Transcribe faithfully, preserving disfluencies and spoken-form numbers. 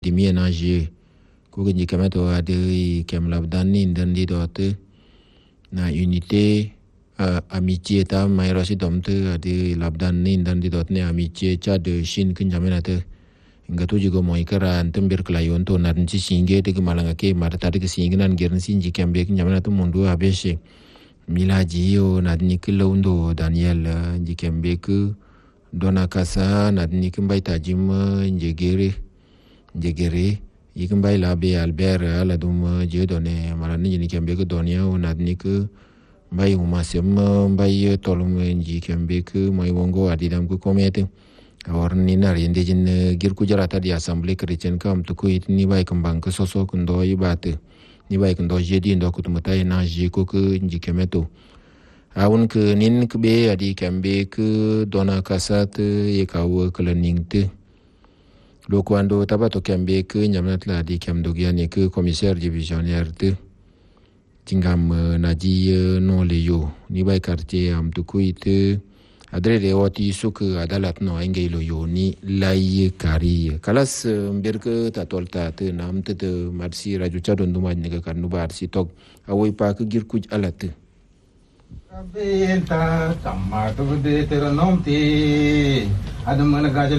dimi na je ko ngi kameto ade kem labdani ndandi dote na unité uh, amitié ta mai rosi domte ade labdani ndandi dot ne amitié cha de shin kin jamena te ngatu jigo moy kara antembir klayon to na nci singe de malanga ke marta de singe nan gerin sinji kembe kin jamena to mundu abeshe milaji yo na ni kilondo daniel jikembe ku dona kasa na ni kimbaita jim njegere njegere yikin bay labe albert ala dum je donne marani ni kembe ko donia na ni ku bay uma sem bay tolum nji kembe ku moy wongo adidam ku komete or ni na rinde jin gir ku jarata di assemblée chrétienne kam to ko ni bay kambang ko soso kundo yibate ni bay kundo je di ndo ku tumata na je ko ko nji kemeto awun ke nin ke be adi kembe ke dona kasat ye kawo klaningte lo kwando tabato kembe ke nyamnat la di kemdo giane ke commissaire divisionnaire te tingam naji no le yo ni bay quartier am to kuite adre de wati suk adalat no engay lo yo ni lay kari kalas mbirke tatolta te namte te marsi radio chadon duma ne ka kanu bar si tok awoy pa ke gir kuj alat Abenta tamma to de ter nomti adamana gajal